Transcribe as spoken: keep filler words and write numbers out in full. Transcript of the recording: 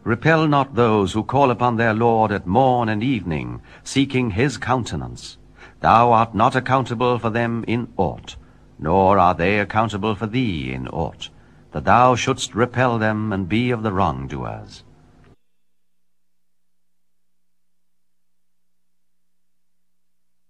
Repel not those who call upon their Lord at morn and evening, seeking his countenance. Thou art not accountable for them in aught, nor are they accountable for thee in aught, that thou shouldst repel them and be of the wrongdoers.